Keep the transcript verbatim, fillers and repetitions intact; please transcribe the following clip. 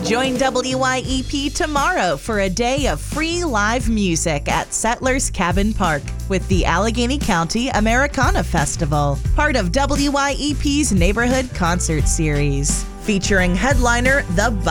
Join W Y E P tomorrow for a day of free live music at Settlers Cabin Park with the Allegheny County Americana Festival, part of W Y E P's Neighborhood Concert Series, featuring headliner The